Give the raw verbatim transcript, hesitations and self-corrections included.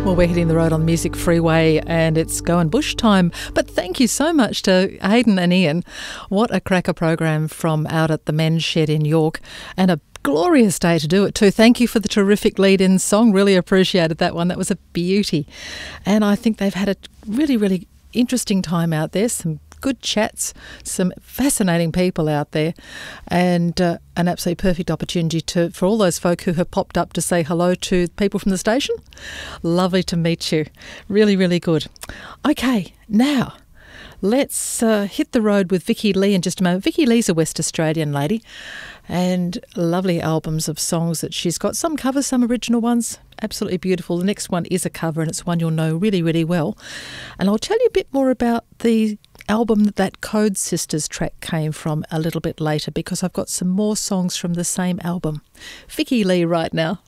Well, we're hitting the road on the Music Freeway and it's going bush time. But thank you so much to Hayden and Ian. What a cracker program from out at the Men's Shed in York, and a glorious day to do it too. Thank you for the terrific lead-in song. Really appreciated that one. That was a beauty. And I think they've had a really, really interesting time out there. Some good chats, some fascinating people out there, and uh, an absolutely perfect opportunity to for all those folk who have popped up to say hello to people from the station. Lovely to meet you. Really, really good. Okay, now let's uh, hit the road with Vicky Lee in just a moment. Vicky Lee's a West Australian lady, and lovely albums of songs that she's got. Some covers, some original ones. Absolutely beautiful. The next one is a cover, and it's one you'll know really, really well. And I'll tell you a bit more about the album that that Code Sisters track came from a little bit later, because I've got some more songs from the same album. Vicky Lee right now.